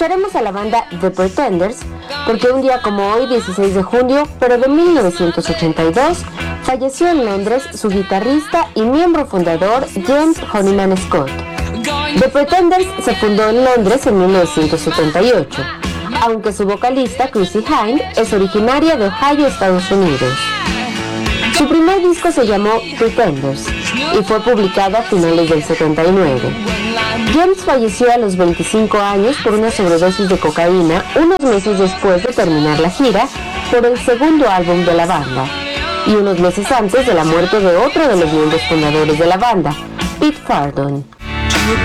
Escucharemos a la banda The Pretenders porque un día como hoy, 16 de junio, pero de 1982, falleció en Londres su guitarrista y miembro fundador James Honeyman Scott. The Pretenders se fundó en Londres en 1978, aunque su vocalista Chrissie Hynde es originaria de Ohio, Estados Unidos. Su primer disco se llamó Pretenders y fue publicado a finales del 79. James falleció a los 25 años por una sobredosis de cocaína unos meses después de terminar la gira por el segundo álbum de la banda y unos meses antes de la muerte de otro de los miembros fundadores de la banda, Pete Fardon.